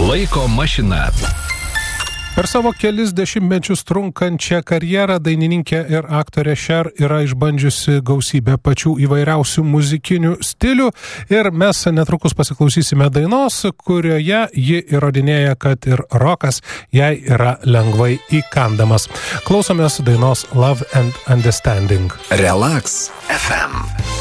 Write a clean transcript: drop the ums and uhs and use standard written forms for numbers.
Laiko mašina. Per savo kelis dešimtmečius trunkančią karjerą dainininkė ir aktorė Cher yra išbandžiusi gausybę pačių įvairiausių muzikinių stilių ir mes netrukus pasiklausysime dainos, kurioje ji įrodinėja, kad ir rokas jai yra lengvai įkandamas. Klausomės dainos Love and Understanding. Relax FM.